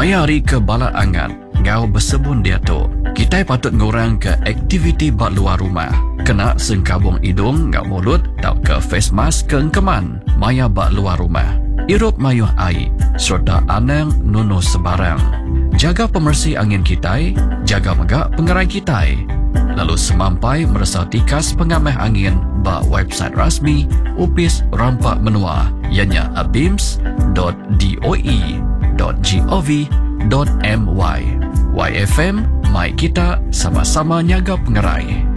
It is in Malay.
Mayari ke balak angan, ngau bersebun dia tu. Kita patut ngurang ke aktiviti bak luar rumah. Kena sengkabung hidung ngau mulut, tau ke face mask ke engkeman. Maya bak luar rumah. Irup mayuh air, serta anang nunuh sebarang. Jaga pemersih angin kita, jaga megak pengerai kita. Lalu semampai meresau tikas pengamah angin bak website rasmi Upis Rampak Menua, ianya abims.doe.gov.my. YFM, mai kita sama-sama nyaga pengerai.